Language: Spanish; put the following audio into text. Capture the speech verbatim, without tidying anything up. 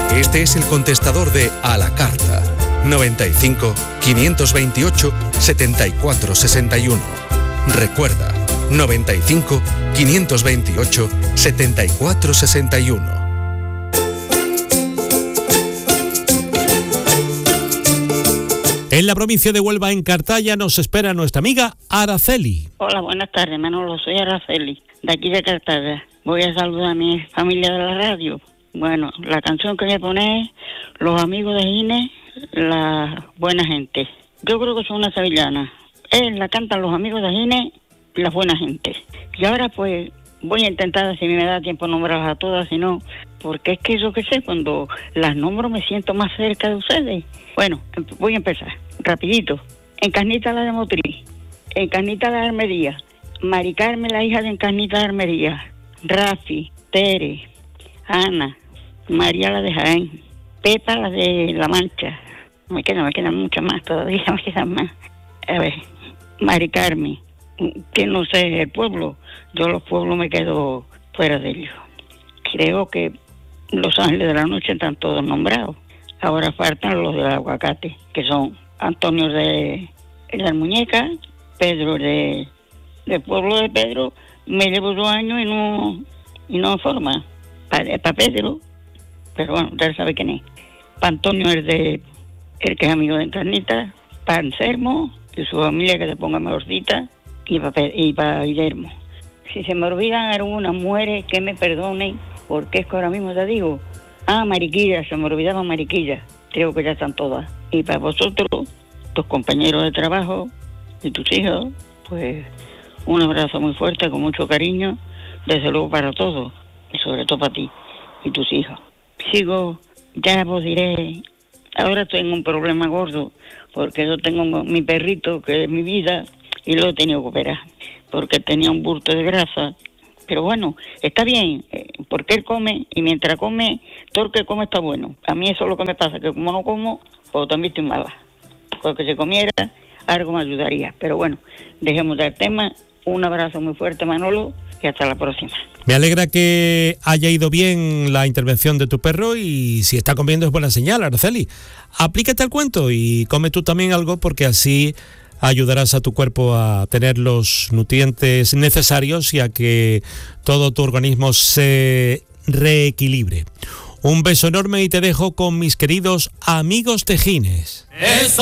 Este es el contestador de A la Carta. noventa y cinco, quinientos veintiocho, setenta y cuatro sesenta y uno. Recuerda, noventa y cinco, quinientos veintiocho, setenta y cuatro sesenta y uno. En la provincia de Huelva, en Cartaya, nos espera nuestra amiga Araceli. Hola, buenas tardes, Manolo. Soy Araceli, de aquí de Cartaya. Voy a saludar a mi familia de la radio. Bueno, la canción que voy a poner es Los Amigos de Gine, La Buena Gente. Yo creo que son una sevillana. Él la cantan Los Amigos de Gine, La Buena Gente. Y ahora pues voy a intentar, si me da tiempo, nombrarlas a todas, si no, porque es que yo que sé, cuando las nombro me siento más cerca de ustedes. Bueno, voy a empezar, rapidito. Encarnita la de Motriz, Encarnita la de Armería, Mari Carmen, la hija de Encarnita de Armería, Rafi, Tere, Ana, María la de Jaén, Pepa la de La Mancha. Me quedan, me quedan muchas más todavía, me quedan más. A ver, Mari Carmen, que no sé, el pueblo, yo los pueblos me quedo fuera de ellos. Creo que Los Ángeles de la Noche están todos nombrados. Ahora faltan los del Aguacate, que son Antonio de la Muñeca, Pedro de del pueblo de Pedro. Me llevo dos años y no y no forma para pa Pedro, pero bueno, ya sabe quién es. Para Antonio es de el que es amigo de Encarnita, para Anselmo y su familia, que se ponga mejorcita, y para y para Guillermo. Si se me olvidan algunas mujeres, que me perdonen, porque es que ahora mismo te digo, ah, Mariquilla, se me olvidaba Mariquilla, creo que ya están todas. Y para vosotros, tus compañeros de trabajo y tus hijos, pues un abrazo muy fuerte, con mucho cariño, desde luego para todos, y sobre todo para ti y tus hijos. Sigo, ya os diré, ahora tengo un problema gordo, porque yo tengo mi perrito, que es mi vida, y lo he tenido que operar, porque tenía un bulto de grasa. Pero bueno, está bien, porque él come, y mientras come, todo lo que come está bueno. A mí eso es lo que me pasa, que como no como, pues también estoy mala. Porque si comiera, algo me ayudaría. Pero bueno, dejemos del tema. Un abrazo muy fuerte, Manolo, y hasta la próxima. Me alegra que haya ido bien la intervención de tu perro, y si está comiendo es buena señal, Araceli. Aplícate al cuento y come tú también algo, porque así ayudarás a tu cuerpo a tener los nutrientes necesarios y a que todo tu organismo se reequilibre. Un beso enorme y te dejo con mis queridos amigos tejines. ¡Eso!